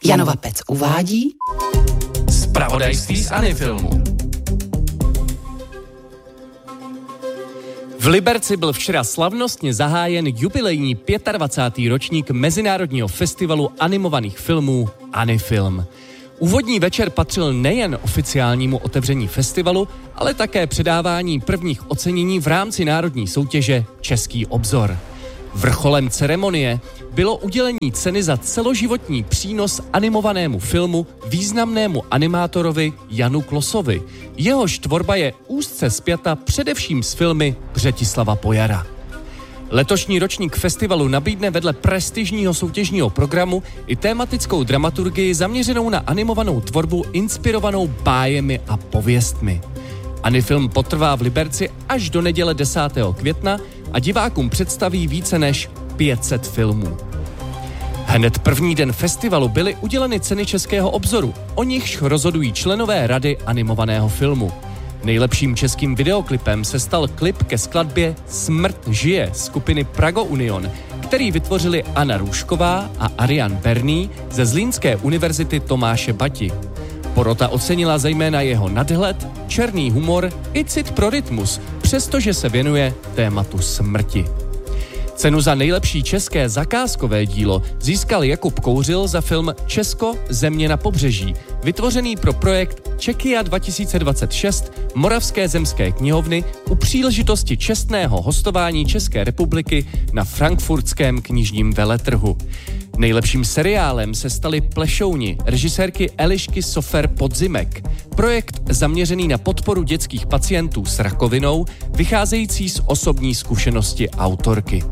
Janova Pec uvádí Zpravodajství z Anifilmu. V Liberci byl včera slavnostně zahájen jubilejní 25. ročník Mezinárodního festivalu animovaných filmů Anifilm. Úvodní večer patřil nejen oficiálnímu otevření festivalu, ale také předávání prvních ocenění v rámci národní soutěže Český obzor. Vrcholem ceremonie bylo udělení ceny za celoživotní přínos animovanému filmu významnému animátorovi Janu Klosovi. Jehož tvorba je úzce spjata především s filmy Břetislava Pojara. Letošní ročník festivalu nabídne vedle prestižního soutěžního programu i tematickou dramaturgii zaměřenou na animovanou tvorbu inspirovanou bájemi a pověstmi. Anifilm potrvá v Liberci až do neděle 10. května a divákům představí více než 500 filmů. Hned první den festivalu byly uděleny ceny Českého obzoru, o nichž rozhodují členové Rady animovaného filmu. Nejlepším českým videoklipem se stal klip ke skladbě Smrt žije skupiny Prago Union, který vytvořili Anna Růžková a Arian Berný ze Zlínské univerzity Tomáše Bati. Porota ocenila zejména jeho nadhled, černý humor i cit pro rytmus, přestože se věnuje tématu smrti. Cenu za nejlepší české zakázkové dílo získal Jakub Kouřil za film Česko, země na pobřeží, vytvořený pro projekt Czechia 2026 Moravské zemské knihovny u příležitosti čestného hostování České republiky na frankfurtském knižním veletrhu. Nejlepším seriálem se staly Plešouni režisérky Elišky Sofer Podzimek. Projekt zaměřený na podporu dětských pacientů s rakovinou, vycházející z osobní zkušenosti autorky.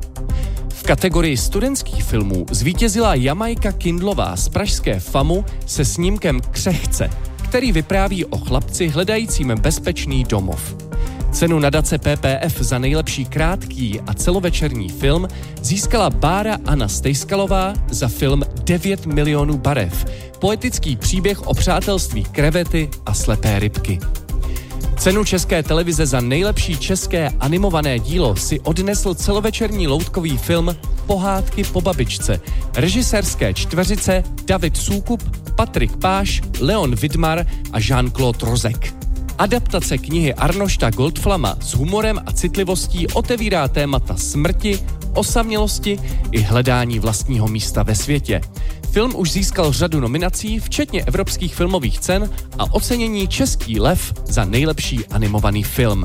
V kategorii studentských filmů zvítězila Jamajka Kindlová z pražské FAMu se snímkem Křehce, který vypráví o chlapci hledajícím bezpečný domov. Cenu nadace PPF za nejlepší krátký a celovečerní film získala Bára Anna Stejskalová za film 9 milionů barev, poetický příběh o přátelství krevety a slepé rybky. Cenu České televize za nejlepší české animované dílo si odnesl celovečerní loutkový film Pohádky po babičce, režisérské čtveřice David Soukup, Patrik Páš, Leon Vidmar a Jean-Claude Rozek. Adaptace knihy Arnošta Goldflama s humorem a citlivostí otevírá témata smrti, osamělosti i hledání vlastního místa ve světě. Film už získal řadu nominací, včetně evropských filmových cen a ocenění Český lev za nejlepší animovaný film.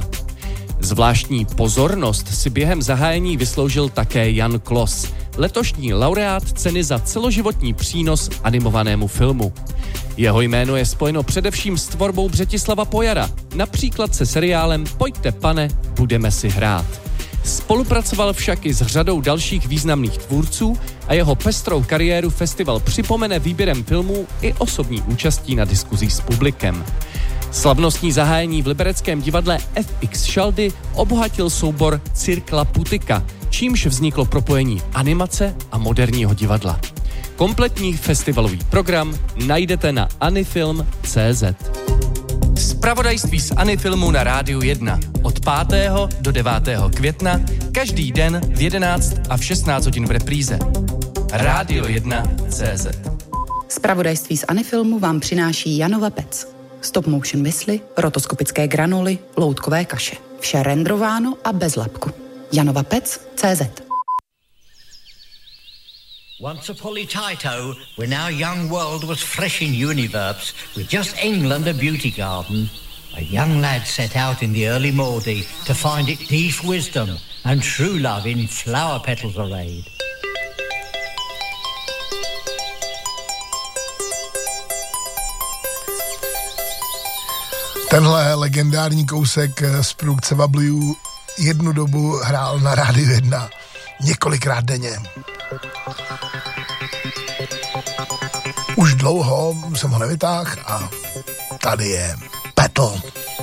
Zvláštní pozornost si během zahájení vysloužil také Jan Klos, letošní laureát ceny za celoživotní přínos animovanému filmu. Jeho jméno je spojeno především s tvorbou Břetislava Pojara, například se seriálem Pojďte pane, budeme si hrát. Spolupracoval však i s řadou dalších významných tvůrců a jeho pestrou kariéru festival připomene výběrem filmů i osobní účastí na diskuzích s publikem. Slavnostní zahájení v libereckém divadle FX Šaldy obohatil soubor Cirkla Putika, čímž vzniklo propojení animace a moderního divadla. Kompletní festivalový program najdete na anifilm.cz. Zpravodajství z Anifilmu na Rádiu 1 od 5. do 9. května, každý den v 11 a v 16 hodin v repríze. Rádio 1.cz. Zpravodajství z Anifilmu vám přináší Janova Pec. Stop motion visly, rotoskopické granuly, loutkové kaše. Vše rendrováno a bez lapku. Janova Pec.cz. Once upon a time, when our young world was fresh in universe, with just England a beauty garden, a young lad set out in the early morning to find it deep wisdom and true love in flower petals arrayed. Tenhle legendární kousek z produkce Vabluju jednu dobu hrál na Rádiu 1 několikrát denně. Už dlouho jsem ho nevytáhl a tady je Petl.